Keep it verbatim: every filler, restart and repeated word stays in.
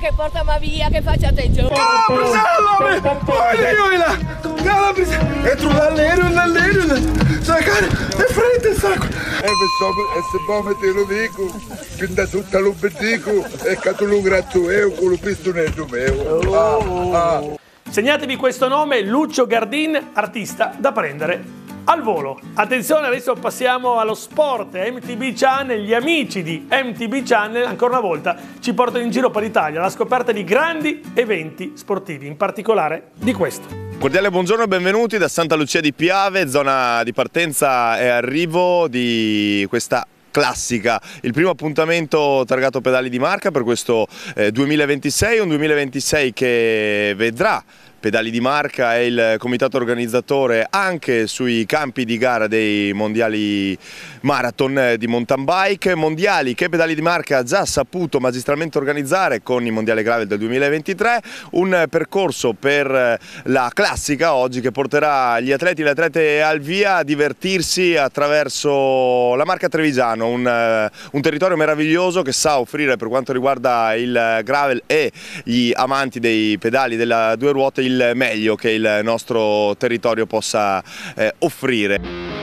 che porta ma via, che faccia attenzione. Oh, Priscilla, olha io là. Cala, Priscilla. Entro l'alero, l'alero. Sai, cara, è freddo il sacco. E se vuoi te lo dico, che da tutta l'obbedico e che tu lo gratto io con lo pistonetto mio. Ah, ah. Segnatevi questo nome, Lucio Gardin, artista da prendere al volo. Attenzione, adesso passiamo allo sport. M T B Channel, gli amici di M T B Channel ancora una volta ci portano in giro per l'Italia alla scoperta di grandi eventi sportivi, in particolare di questo. Cordiale buongiorno e benvenuti da Santa Lucia di Piave, zona di partenza e arrivo di questa classica, il primo appuntamento targato Pedali di Marca per questo eh, duemilaventisei, un duemilaventisei che vedrà Pedali di Marca e il comitato organizzatore anche sui campi di gara dei mondiali marathon di mountain bike, mondiali che Pedali di Marca ha già saputo magistralmente organizzare con i mondiali gravel del duemilaventitré, un percorso per la classica oggi che porterà gli atleti e le atlete al via a divertirsi attraverso la Marca Trevigiano, un, un territorio meraviglioso che sa offrire per quanto riguarda il gravel e gli amanti dei pedali della due ruote il meglio che il nostro territorio possa eh, offrire.